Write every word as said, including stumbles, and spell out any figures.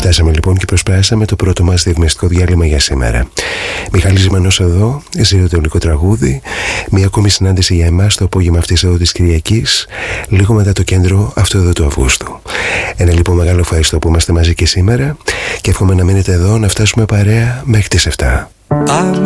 Φτάσαμε λοιπόν και προσπεράσαμε το πρώτο μας διαφημιστικό διάλειμμα για σήμερα. Μιχάλης Ζημανός εδώ, ζει το ελληνικό τραγούδι. Μια ακόμη συνάντηση για εμάς το απόγευμα αυτής εδώ της Κυριακής, λίγο μετά το κέντρο αυτό εδώ του Αυγούστου. Ένα λοιπόν μεγάλο ευχαριστώ που είμαστε μαζί και σήμερα και εύχομαι να μείνετε εδώ, να φτάσουμε παρέα μέχρι τις εφτά.